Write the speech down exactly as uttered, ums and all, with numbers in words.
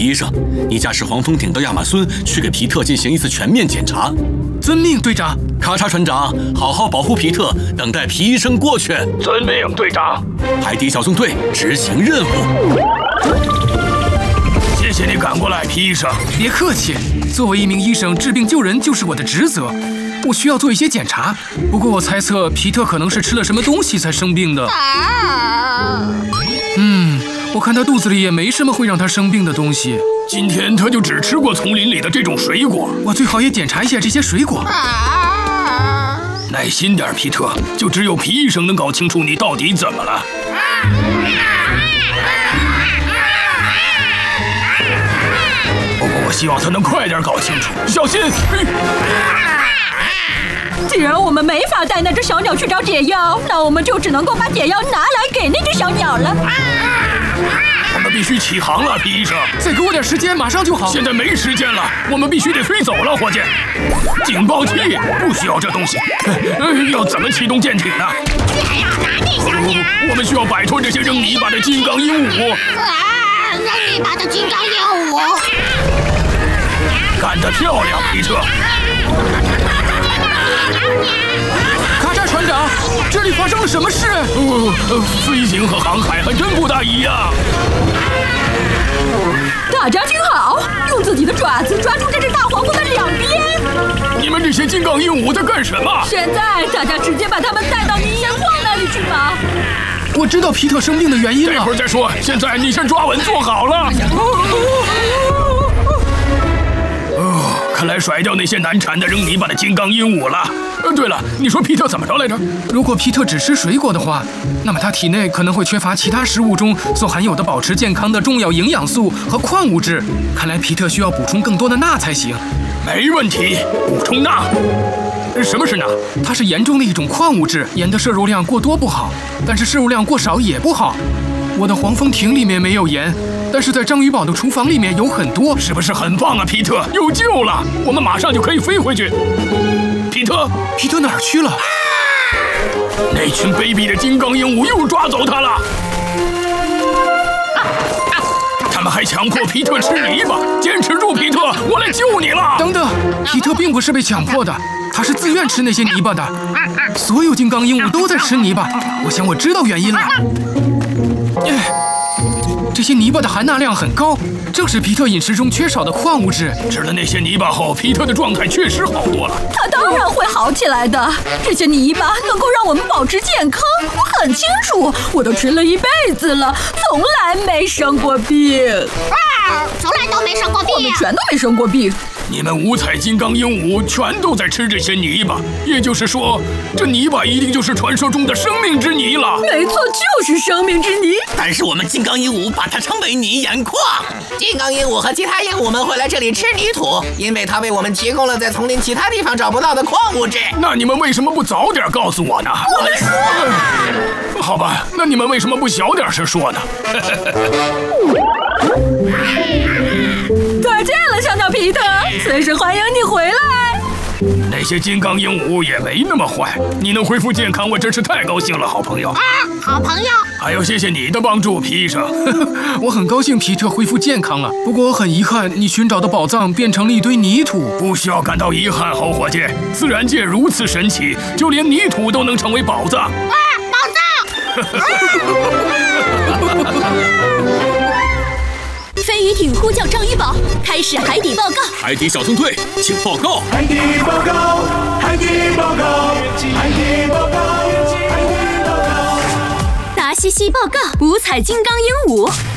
皮医生，你驾驶黄蜂艇到亚马孙去给皮特进行一次全面检查。 遵命，队长。 咔嚓，船长，好好保护皮特，等待皮医生过去。 遵命，队长。 海底小纵队执行任务。 谢谢你赶过来，皮医生。 别客气，作为一名医生，治病救人就是我的职责。我需要做一些检查，不过我猜测皮特可能是吃了什么东西才生病的。嗯，我看他肚子里也没什么会让他生病的东西。 今天他就只吃过丛林里的这种水果。 我最好也检查一下这些水果。 耐心点，皮特，就只有皮医生能搞清楚你到底怎么了。不过我希望他能快点搞清楚。小心！ 既然我们没法带那只小鸟去找解药，那我们就只能够把解药拿来给那只小鸟了。 我们必须起航了，皮医生。 再给我点时间，马上就好。 现在没时间了，我们必须得飞走了，伙计。警报器不需要这东西。要怎么启动舰艇呢？ 解药拿地小鸟。 我们需要摆脱这些扔泥巴的金刚鹦鹉。 啊，扔泥巴的金刚鹦鹉。 干得漂亮，皮特。 咔嚓，船长，这里发生了什么事？ 呃呃，飞行和航海还真不大一样。 大家听好，用自己的爪子抓住这只大黄蜂的两边。 你们这些金刚鹦鹉在干什么？ 现在大家直接把它们带到泥岩矿那里去吧。 我知道皮特生病的原因了。 这会儿再说，现在你先抓稳，坐好了。哦，看来甩掉那些难缠的扔泥巴的金刚鹦鹉了。呃，对了，你说皮特怎么着来着？ 如果皮特只吃水果的话，那么他体内可能会缺乏其他食物中所含有的保持健康的重要营养素和矿物质。看来皮特需要补充更多的钠才行。 没问题，补充钠。什么是钠？ 它是盐中的一种矿物质，盐的摄入量过多不好，但是摄入量过少也不好。我的黄蜂艇里面没有盐，但是在章鱼堡的厨房里面有很多。 是不是很棒啊，皮特？有救了，我们马上就可以飞回去。皮特， 皮特哪儿去了？ 那群卑鄙的金刚鹦鹉又抓走他了。他们还强迫皮特吃泥巴，坚持住，皮特，我来救你了。 等等，皮特并不是被强迫的，他是自愿吃那些泥巴的。所有金刚鹦鹉都在吃泥巴，我想我知道原因了。这些泥巴的含钠量很高，正是皮特饮食中缺少的矿物质。 吃了那些泥巴后，皮特的状态确实好多了。 他当然会好起来的。这些泥巴能够让我们保持健康，我很清楚，我都吃了一辈子了，从来没生过病。 啊，从来都没生过病。 我们全都没生过病。 你们五彩金刚鹦鹉全都在吃这些泥巴，也就是说，这泥巴一定就是传说中的生命之泥了。 没错，就是生命之泥。 但是我们金刚鹦鹉把它称为泥岩矿。金刚鹦鹉和其他鹦鹉们会来这里吃泥土，因为它为我们提供了在丛林其他地方找不到的矿物质。 那你们为什么不早点告诉我呢？ 我们说了。 好吧，那你们为什么不小点声说呢？ 再见了，小鸟皮特，随时欢迎你回来。 那些金刚鹦鹉也没那么坏，你能恢复健康，我真是太高兴了，好朋友。 啊，好朋友。 还要谢谢你的帮助，皮医生。 我很高兴皮特恢复健康了，不过我很遗憾，你寻找的宝藏变成了一堆泥土。 不需要感到遗憾，好伙计。自然界如此神奇，就连泥土都能成为宝藏。 啊，宝藏！ 飞鱼艇呼叫章鱼堡，开始海底报告。 海底小纵队，请报告。 海底报告，海底报告，海底报告，海底报告。 达西西报告，五彩金刚鹦鹉。